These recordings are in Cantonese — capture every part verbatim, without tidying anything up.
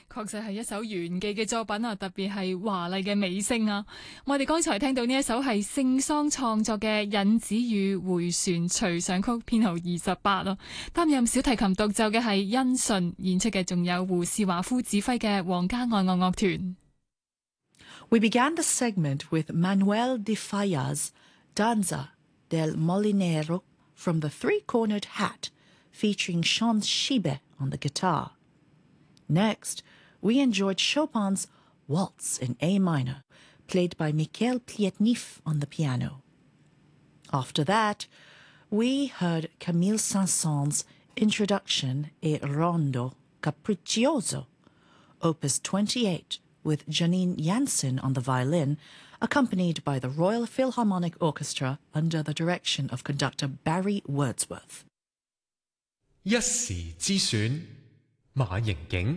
確實係一首炫技嘅作品啊，特別係華麗嘅尾聲啊！我哋剛才聽到呢一首係聖桑創作嘅《引子與回旋隨想曲》，編號二十八啊。擔任小提琴獨奏嘅係殷順，演出嘅仲有胡士華夫指揮嘅皇家愛樂樂團。 We began the segment with Manuel de Falla's Danza del Molinero from the Three-Cornered Hat, featuring Sean Shibe on the guitar. Next, we enjoyed Chopin's Waltz in A minor, played by Mikhail Pletnev on the piano. After that, we heard Camille Saint-Saëns' Introduction e Rondo Capriccioso, Opus twenty-eight, with Janine Jansen on the violin, accompanied by the Royal Philharmonic Orchestra under the direction of conductor Barry Wordsworth. 一時之選，馬盈景。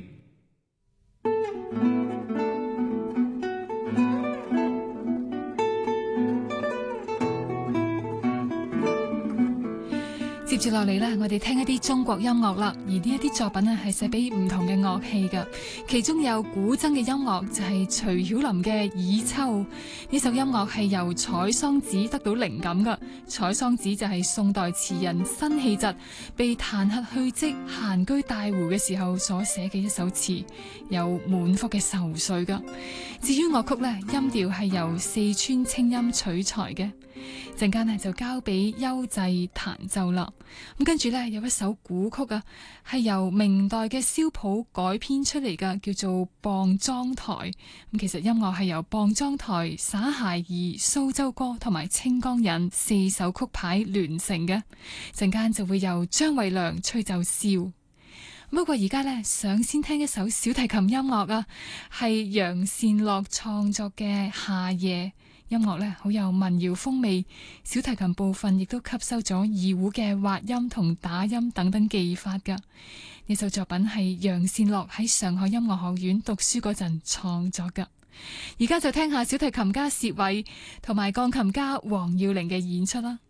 接住落嚟呢，我哋聽一啲中國音樂啦，而呢一啲作品呢係寫俾唔同嘅樂器嘅，其中有古箏嘅音樂就係徐曉林嘅《耳秋》。呢首音樂係由採桑子得到靈感嘅。採桑子就係宋代詞人辛棄疾被彈劾去職閒居大湖嘅時候所寫嘅一首詞，有滿腹嘅愁緒噶。至於樂曲呢，音調係由四川清音取材嘅。陣間呢就交俾邱濟彈奏啦。咁跟住呢，有一首古曲啊，係由明代嘅蕭譜改編出嚟嘅，叫做《傍莊台》。咁其實音樂係由傍莊台、灑孩兒、蘇州歌同埋清江引四首曲牌聯成嘅。陣間就會由張惠良吹奏簫。不過而家呢，想先聽一首小提琴音樂啊，係楊善樂創作嘅《夏夜》。音樂咧好有民謠風味，小提琴部分亦都吸收咗二胡嘅滑音同打音等等技法噶。呢首作品係楊善樂喺上海音樂學院讀書嗰陣創作噶。而家就聽下小提琴家薛偉同埋鋼琴家黃耀玲嘅演出啦。